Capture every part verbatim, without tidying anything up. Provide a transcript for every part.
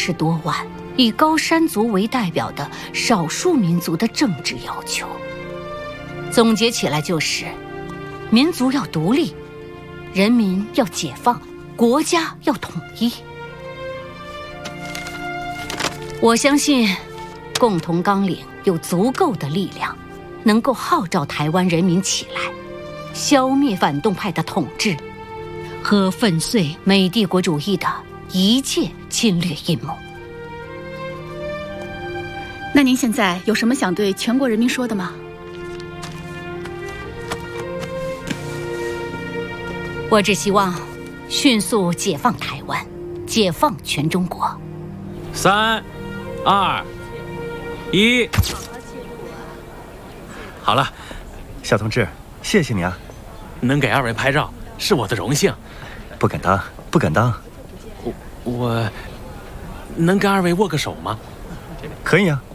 十多万以高山族为代表的少数民族的政治要求。总结起来就是：民族要独立，人民要解放，国家要统一。我相信，共同纲领有足够的力量，能够号召台湾人民起来，消灭反动派的统治，和粉碎美帝国主义的一切侵略阴谋。 那您现在有什么想对全国人民说的吗？ 我只希望迅速解放台湾，解放全中国。 三、二、一，好了， 小同志，谢谢你啊！ 能给二位拍照是我的荣幸。 不敢当，不敢当。 我我能跟二位握个手吗？ 可以啊。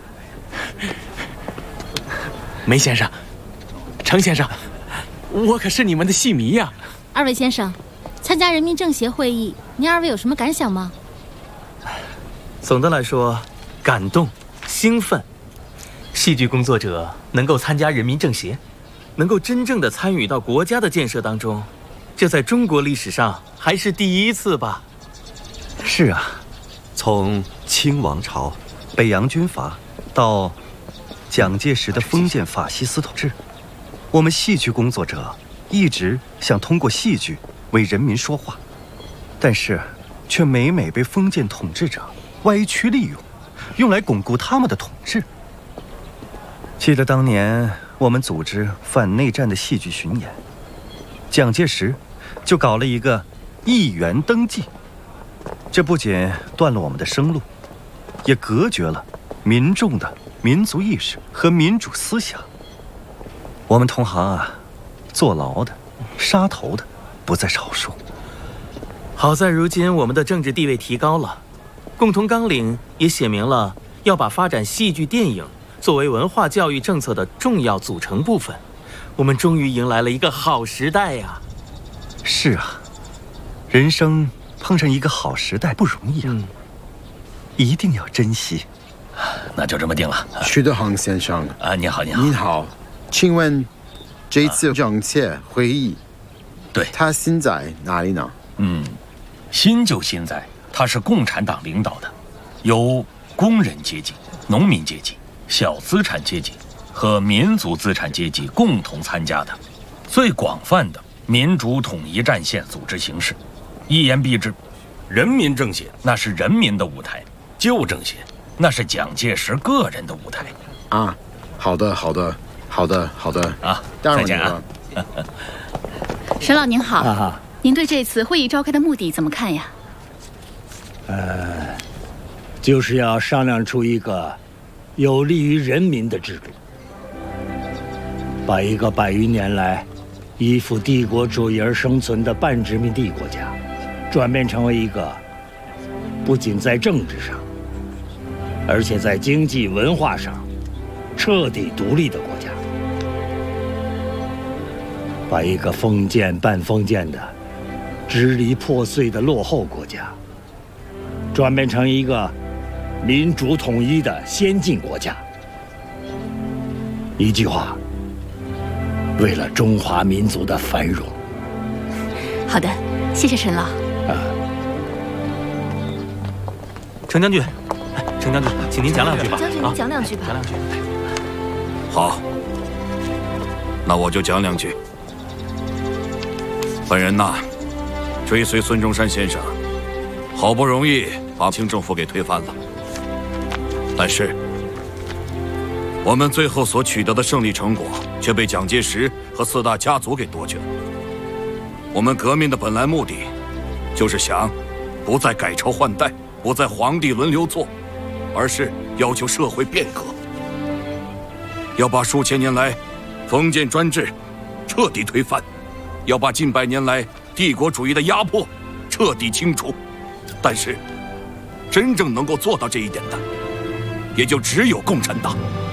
梅先生，程先生，我可是你们的戏迷呀！ 二位先生，参加人民政协会议，您二位有什么感想吗？ 总的来说，感动、兴奋。戏剧工作者能够参加人民政协，能够真正的参与到国家的建设当中，这在中国历史上还是第一次吧？ 是啊，从清王朝、北洋军阀到蒋介石的封建法西斯统治，我们戏剧工作者一直想通过戏剧为人民说话，但是却每每被封建统治者歪曲利用，用来巩固他们的统治。记得当年我们组织反内战的戏剧巡演，蒋介石就搞了一个议员登记，这不仅断了我们的生路，也隔绝了民众的民族意识和民主思想。我们同行啊，坐牢的、杀头的不在少数。 好在如今我们的政治地位提高了，共同纲领也写明了要把发展戏剧电影作为文化教育政策的重要组成部分。我们终于迎来了一个好时代呀！ 是啊，人生碰上一个好时代不容易啊，嗯、一定要珍惜。 那就这么定了。 徐德航先生啊，你好，你好， 你好，请问这次政协会议， 对， 他现在哪里呢？ 嗯，新就新在他是共产党领导的，由工人阶级、农民阶级、小资产阶级和民族资产阶级共同参加的最广泛的民主统一战线组织形式。一言蔽之，人民政协那是人民的舞台，旧政协那是蒋介石个人的舞台。 啊，好的，好的，好的，好的啊， 当然了。 沈老您好， 啊、 您对这次会议召开的目的怎么看呀？ 呃，就是要商量出一个有利于人民的制度，把一个百余年来依附帝国主义而生存的半殖民地国家，转变成为一个不仅在政治上，而且在经济文化上彻底独立的国家，把一个封建半封建的支离破碎的落后国家，转变成一个民主统一的先进国家。一句话，为了中华民族的繁荣。 好的，谢谢陈老。啊， 程将军，程将军，请您讲两句吧。 将军，您讲两句吧。 讲两句。 好，那我就讲两句。本人呐，追随孙中山先生，好不容易把清政府给推翻了，但是我们最后所取得的胜利成果却被蒋介石和四大家族给夺去了。我们革命的本来目的，就是想不再改朝换代，不再皇帝轮流做，而是要求社会变革，要把数千年来封建专制彻底推翻，要把近百年来帝国主义的压迫彻底清除。但是，真正能够做到这一点的，也就只有共产党。